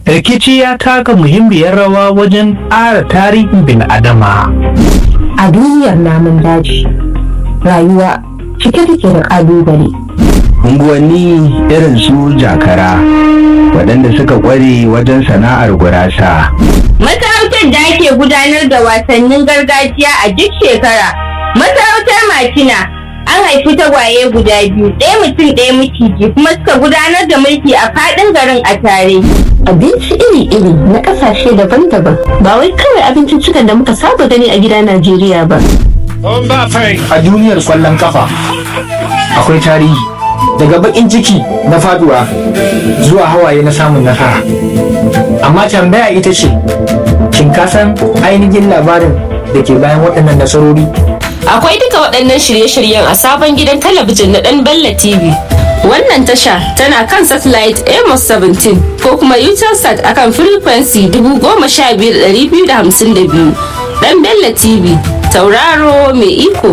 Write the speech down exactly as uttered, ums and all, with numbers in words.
rikici ya taka muhimmiyar rawa wajen ƙara tarihin bil'adama. A duniyar namun daji, rayuwa cike take da ƙalubale. Unguwanni irin su jakara, waɗanda suka ƙware wajen sana'ar gurasa. Masarautar da ake gudanar da wasannin gargajiya a duk shekara. Masarautar Makina an haifi tagwaye guda biyu, ɗaya mutum ɗaya miciji, kuma suka gudanar da mulki a faɗin garin a tare. Abinci iri-iri na ƙasashe daban-daban, ba wai kawai abinciccikan da muka saba gani a gida Najeriya ba. A duniyar ƙwallon kafa akwai tarihi, daga baƙin ciki na faduwa zuwa hawaye na samun nasara. Amma tambaya ita ce, shin ka san ainihin labarin da ke bayan waɗannan nasarori? Akwai duka waɗannan shirye-shiryen a sabon gidan talabijin na ɗan Bello T V. Wannan tasha tana kan satellite Amos seventeen ko kuma Utelsat akan frequency dubu goma sha biyar ɗari biyu da hamsin da biyu. Ɗan Bello T V, tauraro mai iko.